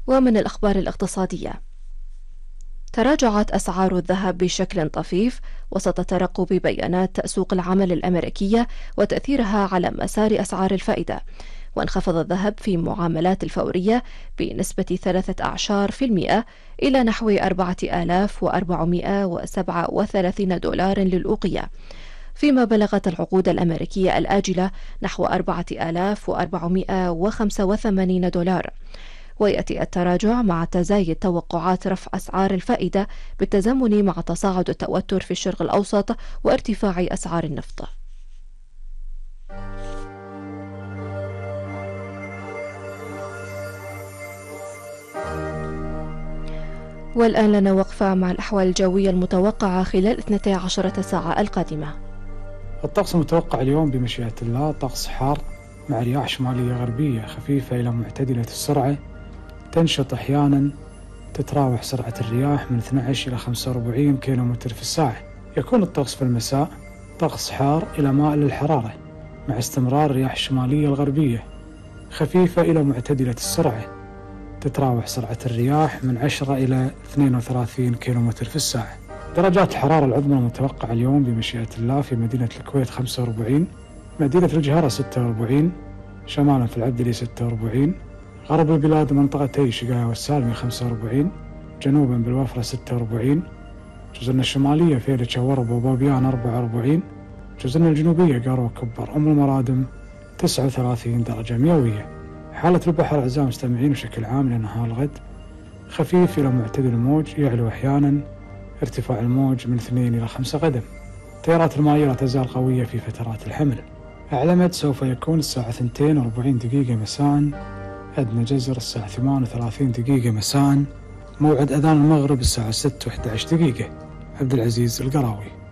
ومن الأخبار الاقتصادية، تراجعت أسعار الذهب بشكل طفيف وسط ترقب بيانات سوق العمل الأمريكية وتأثيرها على مسار أسعار الفائدة، وانخفض الذهب في معاملات الفورية بنسبة 13% إلى نحو 4437 دولار للأوقية، فيما بلغت العقود الأمريكية الآجلة نحو 4485 دولار. ويأتي التراجع مع تزايد توقعات رفع أسعار الفائدة بالتزامن مع تصاعد التوتر في الشرق الأوسط وارتفاع أسعار النفط. والآن لنا وقفة مع الأحوال الجوية المتوقعة خلال 12 ساعة القادمة. الطقس المتوقع اليوم بمشيئة الله طقس حار مع رياح شمالية غربية خفيفة إلى معتدلة السرعة، تنشط أحيانا، تتراوح سرعة الرياح من 12 إلى 45 كيلومتر في الساعة. يكون الطقس في المساء طقس حار إلى مائل للحرارة مع استمرار رياح الشمالية الغربية خفيفة إلى معتدلة السرعة، تتراوح سرعة الرياح من 10 إلى 32 كيلومتر في الساعة. درجات الحرارة العظمى المتوقعة اليوم بمشيئة الله في مدينة الكويت 45، مدينة الجهرة 46، شمالا في العبدلي 46، غرب البلاد منطقتي شقايا والسالمي 45، جنوبا بالوفرة 46، جزرنا الشمالية فيلة ورب وبابيان 44، جزرنا الجنوبية قارو كبر أم المرادم 39 درجة مئوية. حالة البحر أعزائي المستمعين بشكل عام لنهار الغد خفيف إلى معتدل الموج، يعلو أحيانا، ارتفاع الموج من 2 إلى 5 قدم. التيارات المائية لا تزال قوية في فترات الحمل. أعلمت سوف يكون الساعة 2:40 دقيقة مساء أدنى جزر، الساعة 38 دقيقة مساء موعد أذان المغرب الساعة 6:11 دقيقة. عبد العزيز القراوي.